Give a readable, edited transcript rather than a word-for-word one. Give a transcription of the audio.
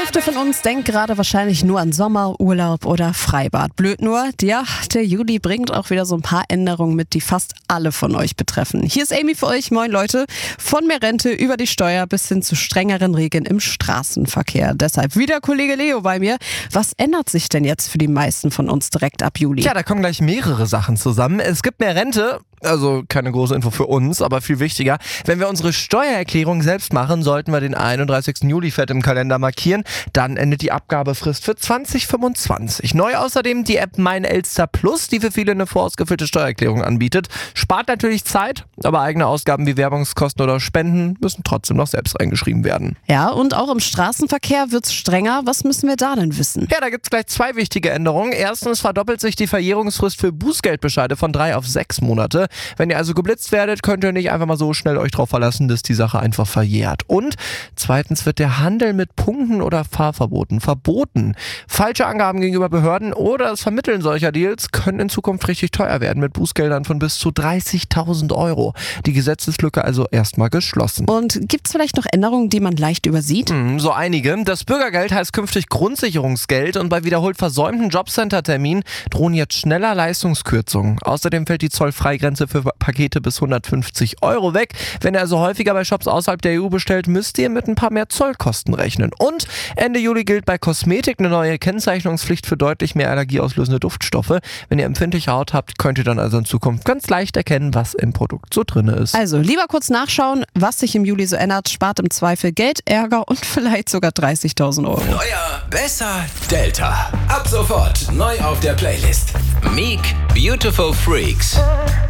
Hälfte von uns denkt gerade wahrscheinlich nur an Sommer, Urlaub oder Freibad. Blöd nur, ja, der Juli bringt auch wieder so ein paar Änderungen mit, die fast alle von euch betreffen. Hier ist Amy für euch. Moin Leute. Von mehr Rente über die Steuer bis hin zu strengeren Regeln im Straßenverkehr. Deshalb wieder Kollege Leo bei mir. Was ändert sich denn jetzt für die meisten von uns direkt ab Juli? Ja, da kommen gleich mehrere Sachen zusammen. Es gibt mehr Rente. Also keine große Info für uns, aber viel wichtiger. Wenn wir unsere Steuererklärung selbst machen, sollten wir den 31. Juli fett im Kalender markieren. Dann endet die Abgabefrist für 2025. Neu außerdem die App Mein Elster Plus, die für viele eine vorausgefüllte Steuererklärung anbietet. Spart natürlich Zeit, aber eigene Ausgaben wie Werbungskosten oder Spenden müssen trotzdem noch selbst reingeschrieben werden. Ja, und auch im Straßenverkehr wird's strenger. Was müssen wir da denn wissen? Ja, da gibt's gleich zwei wichtige Änderungen. Erstens verdoppelt sich die Verjährungsfrist für Bußgeldbescheide von 3 auf 6 Monate. Wenn ihr also geblitzt werdet, könnt ihr nicht einfach mal so schnell euch drauf verlassen, dass die Sache einfach verjährt. Und zweitens wird der Handel mit Punkten oder Fahrverboten verboten. Falsche Angaben gegenüber Behörden oder das Vermitteln solcher Deals können in Zukunft richtig teuer werden mit Bußgeldern von bis zu 30.000 Euro. Die Gesetzeslücke also erstmal geschlossen. Und gibt's vielleicht noch Änderungen, die man leicht übersieht? So einige. Das Bürgergeld heißt künftig Grundsicherungsgeld und bei wiederholt versäumten Jobcenter-Terminen drohen jetzt schneller Leistungskürzungen. Außerdem fällt die Zollfreigrenze für Pakete bis 150 Euro weg. Wenn ihr also häufiger bei Shops außerhalb der EU bestellt, müsst ihr mit ein paar mehr Zollkosten rechnen. Und Ende Juli gilt bei Kosmetik eine neue Kennzeichnungspflicht für deutlich mehr allergieauslösende Duftstoffe. Wenn ihr empfindliche Haut habt, könnt ihr dann also in Zukunft ganz leicht erkennen, was im Produkt so drin ist. Also lieber kurz nachschauen, was sich im Juli so ändert. Spart im Zweifel Geld, Ärger und vielleicht sogar 30.000 Euro. Neuer, besser, Delta. Ab sofort neu auf der Playlist. Meek, Beautiful Freaks.